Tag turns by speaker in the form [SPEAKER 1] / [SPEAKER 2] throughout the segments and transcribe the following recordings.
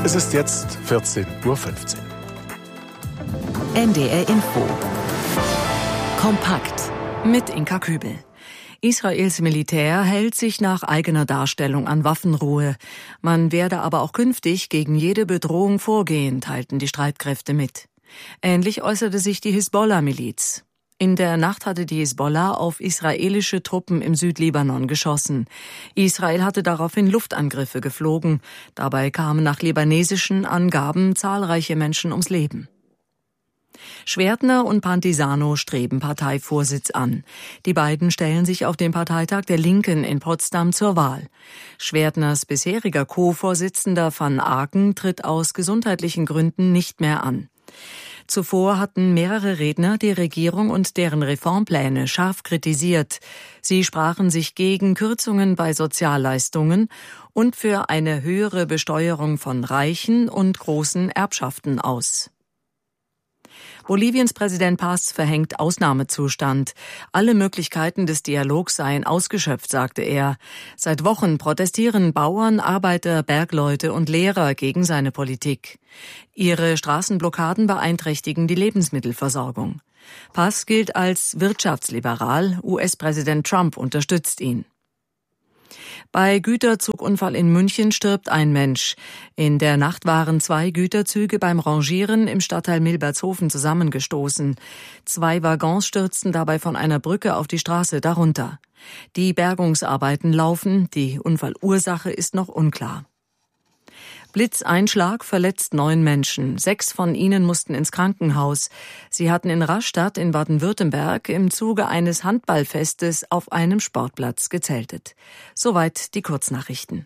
[SPEAKER 1] Es ist jetzt 14:15 Uhr.
[SPEAKER 2] NDR Info. Kompakt mit Inka Kübel. Israels Militär hält sich nach eigener Darstellung an Waffenruhe. Man werde aber auch künftig gegen jede Bedrohung vorgehen, teilten die Streitkräfte mit. Ähnlich äußerte sich die Hisbollah-Miliz. In der Nacht hatte die Hisbollah auf israelische Truppen im Südlibanon geschossen. Israel hatte daraufhin Luftangriffe geflogen. Dabei kamen nach libanesischen Angaben zahlreiche Menschen ums Leben. Schwertner und Pantisano streben Parteivorsitz an. Die beiden stellen sich auf dem Parteitag der Linken in Potsdam zur Wahl. Schwertners bisheriger Co-Vorsitzender Van Aken tritt aus gesundheitlichen Gründen nicht mehr an. Zuvor hatten mehrere Redner die Regierung und deren Reformpläne scharf kritisiert. Sie sprachen sich gegen Kürzungen bei Sozialleistungen und für eine höhere Besteuerung von reichen und großen Erbschaften aus. Boliviens Präsident Paz verhängt Ausnahmezustand. Alle Möglichkeiten des Dialogs seien ausgeschöpft, sagte er. Seit Wochen protestieren Bauern, Arbeiter, Bergleute und Lehrer gegen seine Politik. Ihre Straßenblockaden beeinträchtigen die Lebensmittelversorgung. Paz gilt als wirtschaftsliberal. US-Präsident Trump unterstützt ihn. Bei Güterzugunfall in München stirbt ein Mensch. In der Nacht waren 2 Güterzüge beim Rangieren im Stadtteil Milbertshofen zusammengestoßen. 2 Waggons stürzten dabei von einer Brücke auf die Straße darunter. Die Bergungsarbeiten laufen, die Unfallursache ist noch unklar. Blitzeinschlag verletzt 9 Menschen. 6 von ihnen mussten ins Krankenhaus. Sie hatten in Rastatt in Baden-Württemberg im Zuge eines Handballfestes auf einem Sportplatz gezeltet. Soweit die Kurznachrichten.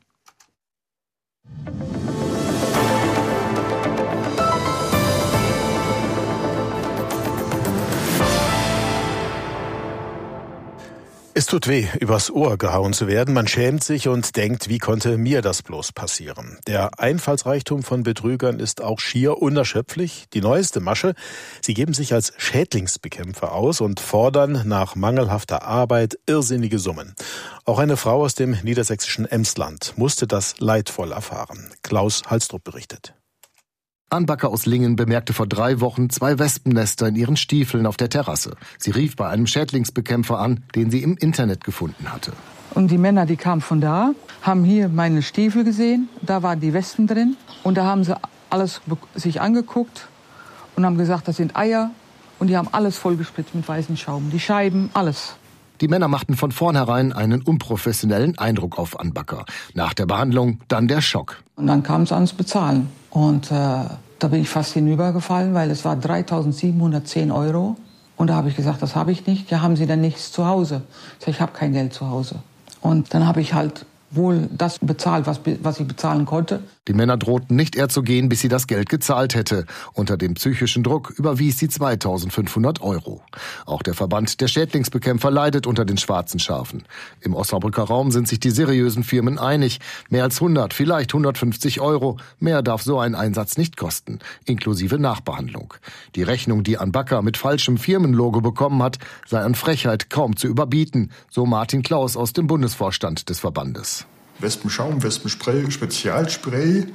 [SPEAKER 1] Es tut weh, übers Ohr gehauen zu werden. Man schämt sich und denkt, wie konnte mir das bloß passieren? Der Einfallsreichtum von Betrügern ist auch schier unerschöpflich. Die neueste Masche: sie geben sich als Schädlingsbekämpfer aus und fordern nach mangelhafter Arbeit irrsinnige Summen. Auch eine Frau aus dem niedersächsischen Emsland musste das leidvoll erfahren. Klaus Halstrup berichtet.
[SPEAKER 3] Anbacker aus Lingen bemerkte vor 3 Wochen 2 Wespennester in ihren Stiefeln auf der Terrasse. Sie rief bei einem Schädlingsbekämpfer an, den sie im Internet gefunden hatte.
[SPEAKER 4] Und die Männer, die kamen von da, haben hier meine Stiefel gesehen, da waren die Wespen drin. Und da haben sie alles sich angeguckt und haben gesagt, das sind Eier. Und die haben alles vollgespritzt mit weißem Schaum, die Scheiben, alles.
[SPEAKER 3] Die Männer machten von vornherein einen unprofessionellen Eindruck auf Anbacker. Nach der Behandlung dann der Schock.
[SPEAKER 4] Und dann kam es ans Bezahlen. Und da bin ich fast hinübergefallen, weil es war 3.710 €. Und da habe ich gesagt, das habe ich nicht. Ja, haben Sie denn nichts zu Hause? Ich sage, ich habe kein Geld zu Hause. Und dann habe ich halt wohl das bezahlt, was ich bezahlen konnte.
[SPEAKER 3] Die Männer drohten nicht eher zu gehen, bis sie das Geld gezahlt hätte. Unter dem psychischen Druck überwies sie 2.500 €. Auch der Verband der Schädlingsbekämpfer leidet unter den schwarzen Schafen. Im Osnabrücker Raum sind sich die seriösen Firmen einig. Mehr als 100, vielleicht 150 €. Mehr darf so ein Einsatz nicht kosten, inklusive Nachbehandlung. Die Rechnung, die Anbacker mit falschem Firmenlogo bekommen hat, sei an Frechheit kaum zu überbieten, so Martin Klaus aus dem Bundesvorstand des Verbandes.
[SPEAKER 5] Wespenschaum, Wespenspray, Spezialspray.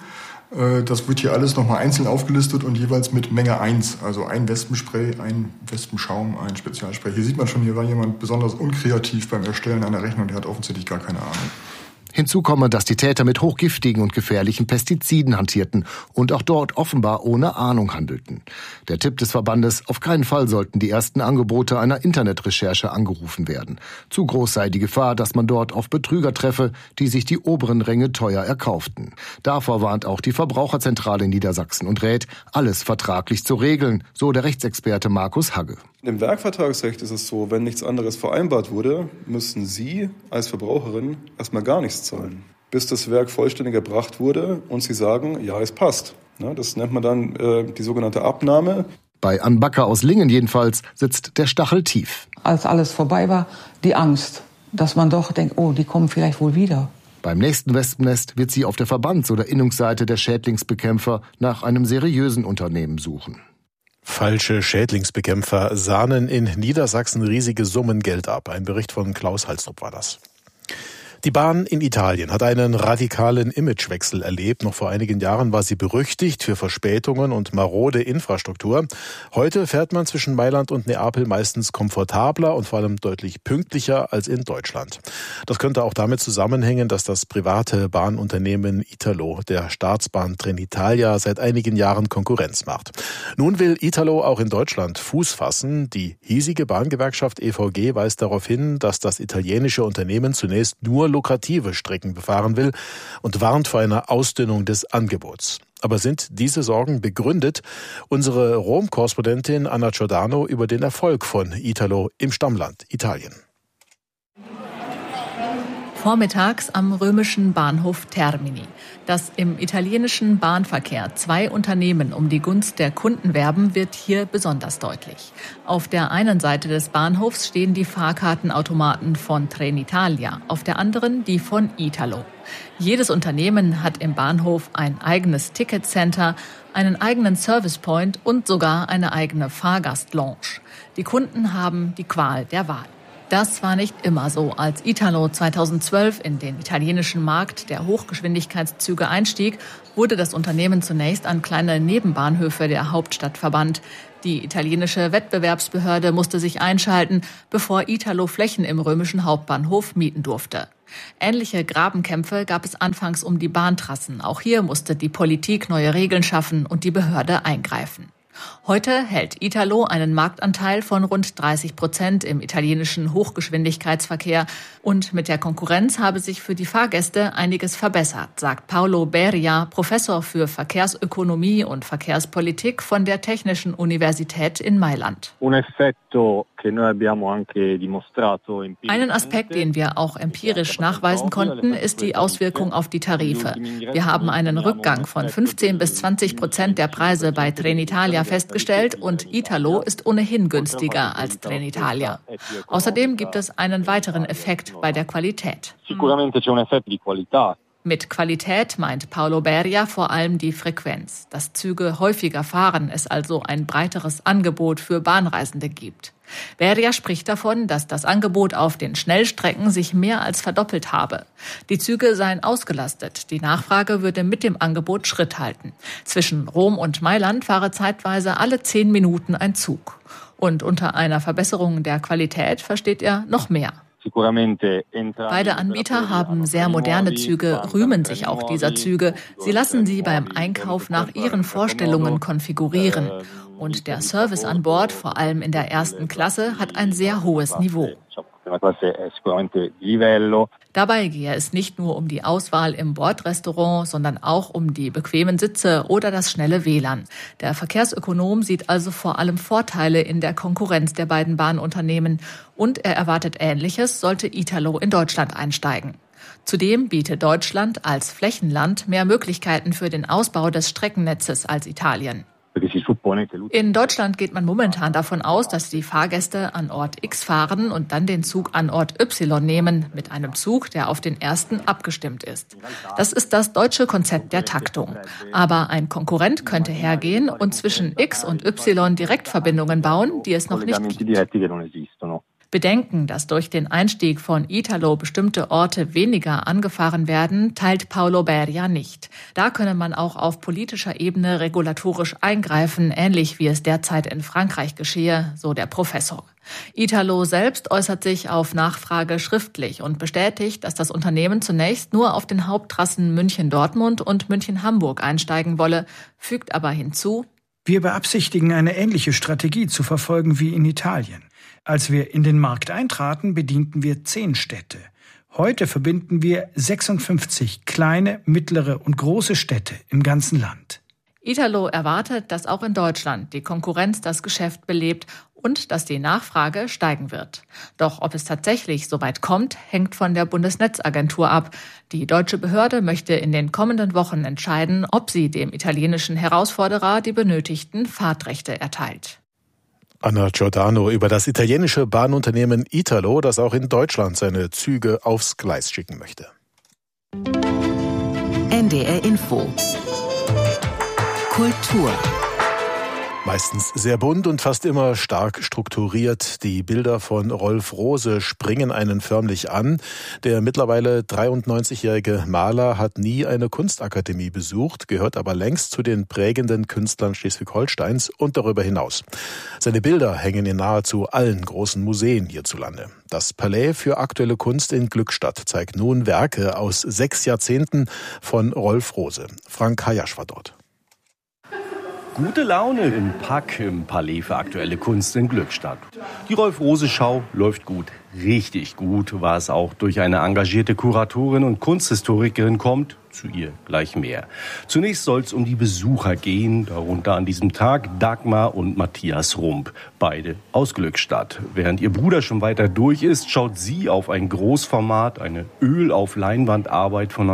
[SPEAKER 5] Das wird hier alles nochmal einzeln aufgelistet und jeweils mit Menge 1. Also ein Wespenspray, ein Wespenschaum, ein Spezialspray. Hier sieht man schon, hier war jemand besonders unkreativ beim Erstellen einer Rechnung. Der hat offensichtlich gar keine Ahnung.
[SPEAKER 3] Hinzu komme, dass die Täter mit hochgiftigen und gefährlichen Pestiziden hantierten und auch dort offenbar ohne Ahnung handelten. Der Tipp des Verbandes: auf keinen Fall sollten die ersten Angebote einer Internetrecherche angerufen werden. Zu groß sei die Gefahr, dass man dort auf Betrüger treffe, die sich die oberen Ränge teuer erkauften. Davor warnt auch die Verbraucherzentrale in Niedersachsen und rät, alles vertraglich zu regeln, so der Rechtsexperte Markus Hagge.
[SPEAKER 6] Im Werkvertragsrecht ist es so, wenn nichts anderes vereinbart wurde, müssen Sie als Verbraucherin erstmal gar nichts zahlen, bis das Werk vollständig erbracht wurde und Sie sagen, ja, es passt. Das nennt man dann die sogenannte Abnahme.
[SPEAKER 3] Bei Anbacker aus Lingen jedenfalls sitzt der Stachel tief.
[SPEAKER 4] Als alles vorbei war, die Angst, dass man doch denkt, oh, die kommen vielleicht wohl wieder.
[SPEAKER 3] Beim nächsten Wespennest wird sie auf der Verbands- oder Innungsseite der Schädlingsbekämpfer nach einem seriösen Unternehmen suchen.
[SPEAKER 1] Falsche Schädlingsbekämpfer sahnen in Niedersachsen riesige Summen Geld ab. Ein Bericht von Klaus Halstrup war das. Die Bahn in Italien hat einen radikalen Imagewechsel erlebt. Noch vor einigen Jahren war sie berüchtigt für Verspätungen und marode Infrastruktur. Heute fährt man zwischen Mailand und Neapel meistens komfortabler und vor allem deutlich pünktlicher als in Deutschland. Das könnte auch damit zusammenhängen, dass das private Bahnunternehmen Italo der Staatsbahn Trenitalia seit einigen Jahren Konkurrenz macht. Nun will Italo auch in Deutschland Fuß fassen. Die hiesige Bahngewerkschaft EVG weist darauf hin, dass das italienische Unternehmen zunächst nur lukrative Strecken befahren will und warnt vor einer Ausdünnung des Angebots. Aber sind diese Sorgen begründet? Unsere Rom-Korrespondentin Anna Giordano über den Erfolg von Italo im Stammland Italien.
[SPEAKER 2] Vormittags am römischen Bahnhof Termini. Dass im italienischen Bahnverkehr zwei Unternehmen um die Gunst der Kunden werben, wird hier besonders deutlich. Auf der einen Seite des Bahnhofs stehen die Fahrkartenautomaten von Trenitalia, auf der anderen die von Italo. Jedes Unternehmen hat im Bahnhof ein eigenes Ticketcenter, einen eigenen Servicepoint und sogar eine eigene Fahrgastlounge. Die Kunden haben die Qual der Wahl. Das war nicht immer so. Als Italo 2012 in den italienischen Markt der Hochgeschwindigkeitszüge einstieg, wurde das Unternehmen zunächst an kleine Nebenbahnhöfe der Hauptstadt verbannt. Die italienische Wettbewerbsbehörde musste sich einschalten, bevor Italo Flächen im römischen Hauptbahnhof mieten durfte. Ähnliche Grabenkämpfe gab es anfangs um die Bahntrassen. Auch hier musste die Politik neue Regeln schaffen und die Behörde eingreifen. Heute hält Italo einen Marktanteil von rund 30% im italienischen Hochgeschwindigkeitsverkehr und mit der Konkurrenz habe sich für die Fahrgäste einiges verbessert, sagt Paolo Beria, Professor für Verkehrsökonomie und Verkehrspolitik von der Technischen Universität in Mailand. Einen Aspekt, den wir auch empirisch nachweisen konnten, ist die Auswirkung auf die Tarife. Wir haben einen Rückgang von 15 bis 20% der Preise bei Trenitalia festgestellt und Italo ist ohnehin günstiger als Trenitalia. Außerdem gibt es einen weiteren Effekt bei der Qualität. Mit Qualität meint Paolo Beria vor allem die Frequenz. Dass Züge häufiger fahren, es also ein breiteres Angebot für Bahnreisende gibt. Beria spricht davon, dass das Angebot auf den Schnellstrecken sich mehr als verdoppelt habe. Die Züge seien ausgelastet. Die Nachfrage würde mit dem Angebot Schritt halten. Zwischen Rom und Mailand fahre zeitweise alle 10 Minuten ein Zug. Und unter einer Verbesserung der Qualität versteht er noch mehr. Beide Anbieter haben sehr moderne Züge, rühmen sich auch dieser Züge. Sie lassen sie beim Einkauf nach ihren Vorstellungen konfigurieren. Und der Service an Bord, vor allem in der ersten Klasse, hat ein sehr hohes Niveau. Dabei gehe es nicht nur um die Auswahl im Bordrestaurant, sondern auch um die bequemen Sitze oder das schnelle WLAN. Der Verkehrsökonom sieht also vor allem Vorteile in der Konkurrenz der beiden Bahnunternehmen. Und er erwartet Ähnliches, sollte Italo in Deutschland einsteigen. Zudem bietet Deutschland als Flächenland mehr Möglichkeiten für den Ausbau des Streckennetzes als Italien. In Deutschland geht man momentan davon aus, dass die Fahrgäste an Ort X fahren und dann den Zug an Ort Y nehmen, mit einem Zug, der auf den ersten abgestimmt ist. Das ist das deutsche Konzept der Taktung. Aber ein Konkurrent könnte hergehen und zwischen X und Y Direktverbindungen bauen, die es noch nicht gibt. Bedenken, dass durch den Einstieg von Italo bestimmte Orte weniger angefahren werden, teilt Paolo Beria nicht. Da könne man auch auf politischer Ebene regulatorisch eingreifen, ähnlich wie es derzeit in Frankreich geschehe, so der Professor. Italo selbst äußert sich auf Nachfrage schriftlich und bestätigt, dass das Unternehmen zunächst nur auf den Haupttrassen München-Dortmund und München-Hamburg einsteigen wolle, fügt aber hinzu:
[SPEAKER 7] Wir beabsichtigen, eine ähnliche Strategie zu verfolgen wie in Italien. Als wir in den Markt eintraten, bedienten wir 10 Städte. Heute verbinden wir 56 kleine, mittlere und große Städte im ganzen Land.
[SPEAKER 2] Italo erwartet, dass auch in Deutschland die Konkurrenz das Geschäft belebt und dass die Nachfrage steigen wird. Doch ob es tatsächlich so weit kommt, hängt von der Bundesnetzagentur ab. Die deutsche Behörde möchte in den kommenden Wochen entscheiden, ob sie dem italienischen Herausforderer die benötigten Fahrtrechte erteilt.
[SPEAKER 1] Anna Giordano über das italienische Bahnunternehmen Italo, das auch in Deutschland seine Züge aufs Gleis schicken möchte.
[SPEAKER 8] NDR Info Kultur
[SPEAKER 1] Meistens sehr bunt und fast immer stark strukturiert. Die Bilder von Rolf Rose springen einen förmlich an. Der mittlerweile 93-jährige Maler hat nie eine Kunstakademie besucht, gehört aber längst zu den prägenden Künstlern Schleswig-Holsteins und darüber hinaus. Seine Bilder hängen in nahezu allen großen Museen hierzulande. Das Palais für aktuelle Kunst in Glückstadt zeigt nun Werke aus 6 Jahrzehnten von Rolf Rose. Frank Hayasch war dort.
[SPEAKER 8] Gute Laune im Pack im Palais für aktuelle Kunst in Glückstadt. Die Rolf-Rose-Schau läuft gut, richtig gut, was auch durch eine engagierte Kuratorin und Kunsthistorikerin kommt. Zu ihr gleich mehr. Zunächst soll es um die Besucher gehen, darunter an diesem Tag Dagmar und Matthias Rump, beide aus Glückstadt. Während ihr Bruder schon weiter durch ist, schaut sie auf ein Großformat, eine Öl-auf-Leinwand-Arbeit von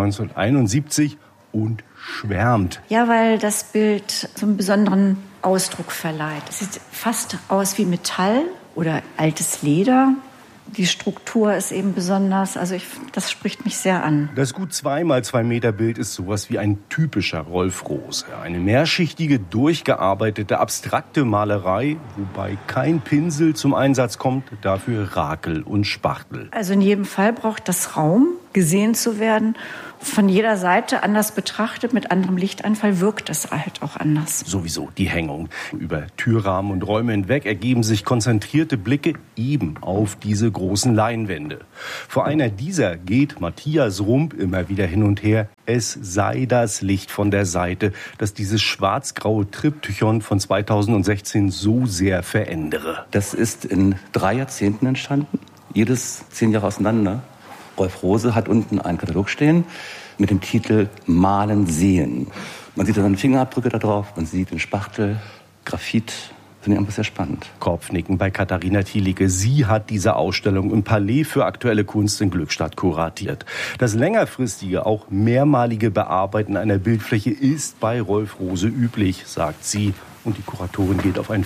[SPEAKER 8] 1971 und schwärmt.
[SPEAKER 9] Ja, weil das Bild so einen besonderen Ausdruck verleiht. Es sieht fast aus wie Metall oder altes Leder. Die Struktur ist eben besonders, das spricht mich sehr an.
[SPEAKER 8] Das gut 2x2 Meter Bild ist sowas wie ein typischer Rolf Rose. Eine mehrschichtige, durchgearbeitete, abstrakte Malerei, wobei kein Pinsel zum Einsatz kommt, dafür Rakel und Spachtel.
[SPEAKER 9] Also in jedem Fall braucht das Raum, gesehen zu werden. Von jeder Seite anders betrachtet, mit anderem Lichteinfall wirkt es halt auch anders.
[SPEAKER 8] Sowieso die Hängung. Über Türrahmen und Räume hinweg ergeben sich konzentrierte Blicke eben auf diese großen Leinwände. Vor einer dieser geht Matthias Rump immer wieder hin und her. Es sei das Licht von der Seite, das dieses schwarz-graue Triptychon von 2016 so sehr verändere.
[SPEAKER 10] Das ist in 3 Jahrzehnten entstanden, jedes 10 Jahre auseinander. Rolf Rose hat unten einen Katalog stehen mit dem Titel Malen sehen. Man sieht da seine Fingerabdrücke da drauf, man sieht den Spachtel, Graphit. Finde ich einfach sehr spannend.
[SPEAKER 8] Kopfnicken bei Katharina Thielicke. Sie hat diese Ausstellung im Palais für aktuelle Kunst in Glückstadt kuratiert. Das längerfristige, auch mehrmalige Bearbeiten einer Bildfläche ist bei Rolf Rose üblich, sagt sie. Und die Kuratorin geht auf ein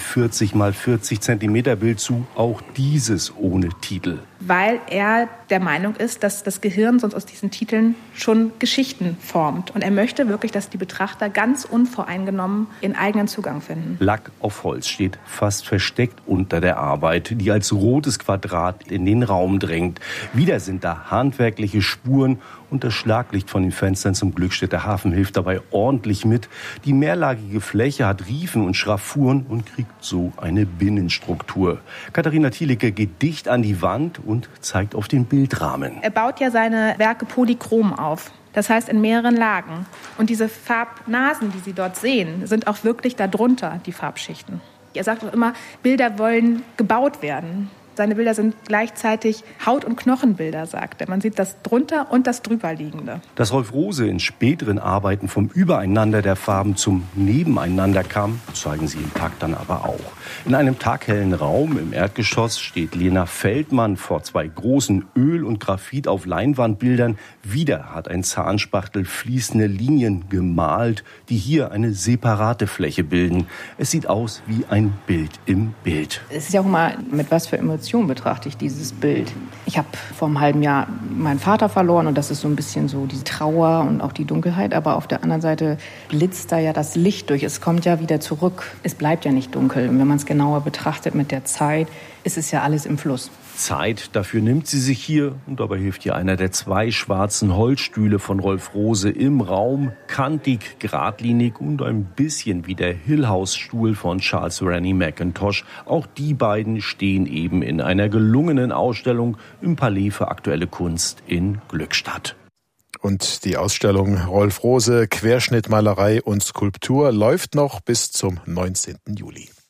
[SPEAKER 8] 40x40 Zentimeter Bild zu, auch dieses ohne Titel.
[SPEAKER 11] Weil er der Meinung ist, dass das Gehirn sonst aus diesen Titeln schon Geschichten formt. Und er möchte wirklich, dass die Betrachter ganz unvoreingenommen ihren eigenen Zugang finden.
[SPEAKER 8] Lack auf Holz steht fast versteckt unter der Arbeit, die als rotes Quadrat in den Raum drängt. Wieder sind da handwerkliche Spuren und das Schlaglicht von den Fenstern zum Glückstädter Hafen hilft dabei ordentlich mit. Die mehrlagige Fläche hat Riefen und Schraffuren und kriegt so eine Binnenstruktur. Katharina Thielicke geht dicht an die Wand und zeigt auf den Bildrahmen.
[SPEAKER 11] Er baut ja seine Werke polychrom auf. Das heißt in mehreren Lagen. Und diese Farbnasen, die Sie dort sehen, sind auch wirklich darunter, die Farbschichten. Er sagt auch immer, Bilder wollen gebaut werden. Seine Bilder sind gleichzeitig Haut- und Knochenbilder, sagt er. Man sieht das drunter und das drüberliegende.
[SPEAKER 8] Dass Rolf Rose in späteren Arbeiten vom Übereinander der Farben zum Nebeneinander kam, zeigen sie im Pack dann aber auch. In einem taghellen Raum im Erdgeschoss steht Lena Feldmann vor 2 großen Öl- und Graphit auf Leinwandbildern. Wieder hat ein Zahnspachtel fließende Linien gemalt, die hier eine separate Fläche bilden. Es sieht aus wie ein Bild im Bild.
[SPEAKER 12] Es ist ja auch mal, mit was für Emotionen betrachte ich dieses Bild. Ich habe vor einem halben Jahr meinen Vater verloren und das ist so ein bisschen so die Trauer und auch die Dunkelheit. Aber auf der anderen Seite blitzt da ja das Licht durch. Es kommt ja wieder zurück. Es bleibt ja nicht dunkel. Und wenn man es genauer betrachtet mit der Zeit, ist es ja alles im Fluss.
[SPEAKER 8] Zeit, dafür nimmt sie sich hier und dabei hilft ihr einer der 2 schwarzen Holzstühle von Rolf Rose im Raum, kantig, geradlinig und ein bisschen wie der Hill-House-Stuhl von Charles Rennie Mackintosh. Auch die beiden stehen eben in einer gelungenen Ausstellung im Palais für aktuelle Kunst in Glückstadt.
[SPEAKER 1] Und die Ausstellung Rolf Rose, Querschnittmalerei und Skulptur läuft noch bis zum 19. Juli.